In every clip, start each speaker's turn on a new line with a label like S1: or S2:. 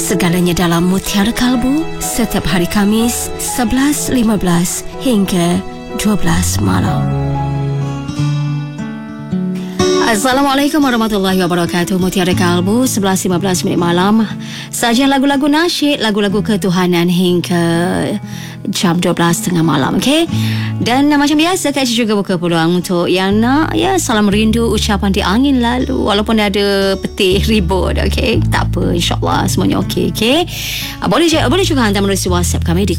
S1: Segalanya dalam Mutiara Kalbu setiap hari Khamis 11.15 hingga 12 malam. Assalamualaikum warahmatullahi wabarakatuh. Mutiara Kalbu 11.15 minit malam. Sajian lagu-lagu nasyid, lagu-lagu ketuhanan hingga jam 12 tengah malam, okey? Dan macam biasa Kak Cik juga buka peluang untuk yang nak salam rindu, ucapan di angin lalu walaupun ada petir ribut, okey? Tak apa, insyaAllah semuanya okey, okey? Boleh juga hantar melalui WhatsApp kami di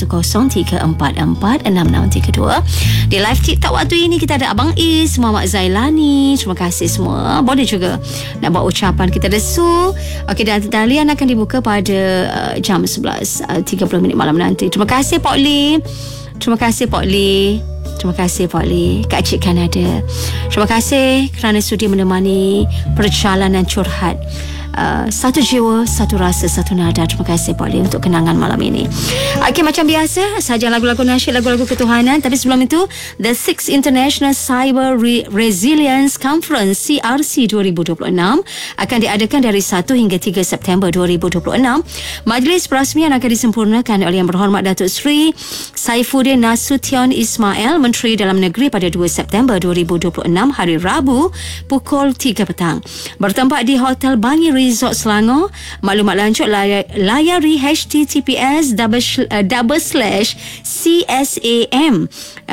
S1: 0103446632. Di live TikTok waktu ini kita ada Abang Is, Muhammad Zailani. Terima kasih semua. Boleh juga nak buat ucapan, kita ada Su. Okey, dan talian akan dibuka pada jam 11.30 minit malam nanti. Terima kasih Pak Lee. Terima kasih Pak Lee. Terima kasih Pak Lee, Kak Cik Kanada. Terima kasih kerana sudi menemani perjalanan curhat. Satu jiwa, satu rasa, satu nada. Terima kasih Pak Lee untuk kenangan malam ini. Okey, macam biasa saja lagu-lagu nasyid, lagu-lagu ketuhanan. Tapi sebelum itu, The 6th International Cyber Resilience Conference CRC 2026 akan diadakan dari 1 hingga 3 September 2026. Majlis perasmian akan disempurnakan oleh Yang Berhormat Datuk Seri Saifuddin Nasution Ismail, Menteri Dalam Negeri, pada 2 September 2026 hari Rabu pukul 3 petang. Bertempat di Hotel Bangi Resort Selangor. Maklumat lanjut layari https://csam